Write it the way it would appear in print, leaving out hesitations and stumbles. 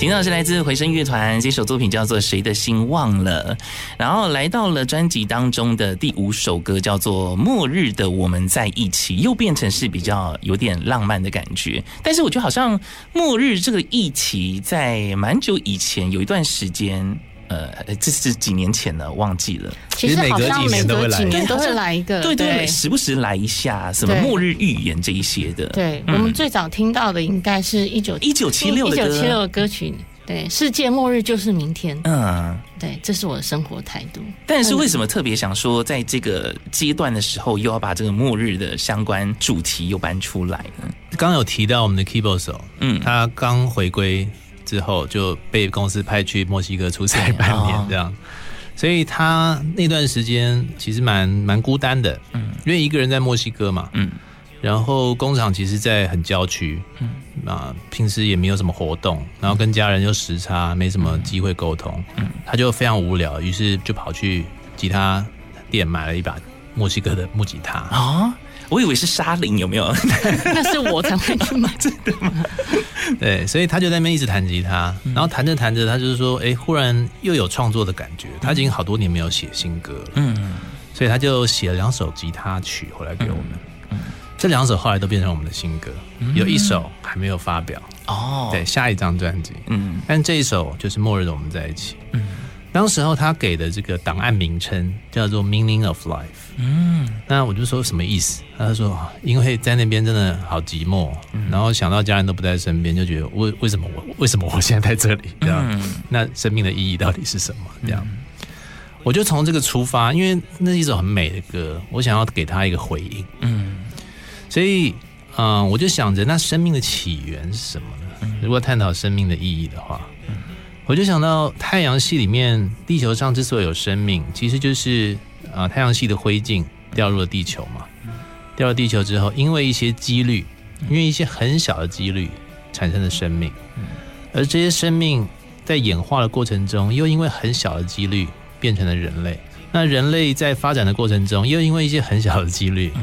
听到的是来自回声乐团，这首作品叫做《谁的心忘了》，然后来到了专辑当中的第5首歌，叫做《末日的我们在一起》，又变成是比较有点浪漫的感觉。但是我觉得好像末日这个议题在蛮久以前有一段时间。这是几年前了，忘记了。 其实好像每隔几年都会来一个， 对，时不时来一下什么末日预言这一些的。 对，我们最早听到的应该是1976的歌曲，对，世界末日就是明天。对，这是我的生活态度。 但是为什么特别想说，在这个阶段的时候，又要把这个末日的相关主题又搬出来呢？ 刚刚有提到我们的 keyboard 手，他刚回归之后就被公司派去墨西哥出差半年这样，所以他那段时间其实蛮孤单的，因为一个人在墨西哥嘛，然后工厂其实在很郊区，平时也没有什么活动，然后跟家人又时差，没什么机会沟通，他就非常无聊，于是就跑去吉他店买了一把墨西哥的木吉他啊。我以为是沙林，有没有？ 那是我才会去买， 真的吗？ 对，所以他就在那边一直弹吉他，然后弹着弹着，他就是说，忽然又有创作的感觉。他已经好多年没有写新歌了，所以他就写了2首吉他曲回来给我们。这2首后来都变成我们的新歌，有1首还没有发表对，下一张专辑。但这一首就是《末日的我们在一起》。当时候他给的这个档案名称叫做 Meaning of Life。那我就说什么意思？他就说因为在那边真的好寂寞，然后想到家人都不在身边，就觉得为什么我现在在这里这样？那生命的意义到底是什么？这样，我就从这个出发，因为那是一首很美的歌，我想要给他一个回应。所以我就想着，那生命的起源是什么呢？如果探讨生命的意义的话，我就想到太阳系里面，地球上之所以有生命，其实就是太阳系的灰烬掉入了地球嘛。掉入地球之后，因为一些很小的几率产生了生命，而这些生命在演化的过程中，又因为很小的几率变成了人类。那人类在发展的过程中，又因为一些很小的几率